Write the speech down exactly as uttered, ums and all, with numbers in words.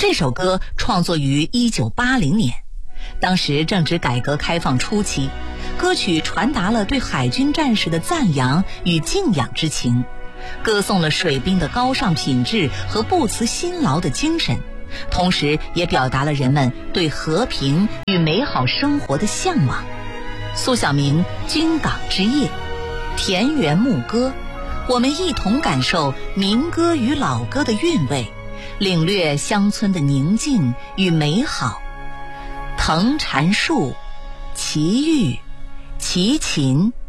这首歌创作于一九八零年，当时正值改革开放初期，歌曲传达了对海军战士的赞扬与敬仰之情，歌颂了水兵的高尚品质和不辞辛劳的精神，同时也表达了人们对和平与美好生活的向往。苏小明《军港之夜》，田园牧歌，我们一同感受民歌与老歌的韵味，领略乡村的宁静与美好。藤缠树、齐豫、齐秦、